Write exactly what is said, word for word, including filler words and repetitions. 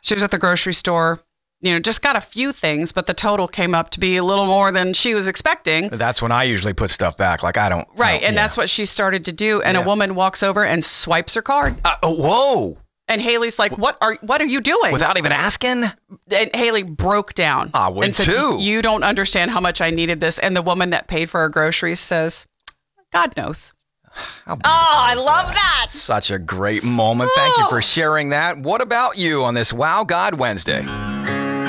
She was at the grocery store, you know, just got a few things, but the total came up to be a little more than she was expecting. That's when I usually put stuff back. Like, I don't. Right. I don't, and yeah. that's what she started to do. And Yeah. a woman walks over and swipes her card. Uh, oh, whoa. And Haley's like, what are what are you doing? Without even asking? And Haley broke down. I would and said, too. You don't understand how much I needed this. And the woman that paid for her groceries says, God knows. Oh, I love that. Such a great moment. Thank you for sharing that. What about you on this Wow God Wednesday?